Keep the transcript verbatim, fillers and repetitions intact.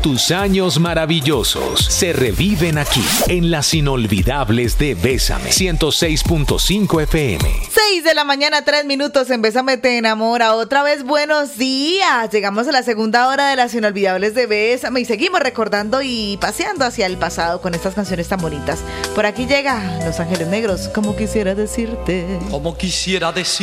tus años maravillosos se reviven aquí, en las inolvidables de Bésame, ciento seis punto cinco F M. seis de la mañana, tres minutos en Bésame te enamora. Otra vez buenos días. Llegamos a la segunda hora de las inolvidables de Bésame y seguimos recordando y paseando hacia el pasado con estas canciones tan bonitas. Por aquí llega Los Ángeles Negros, como quisiera decirte. Como quisiera decirte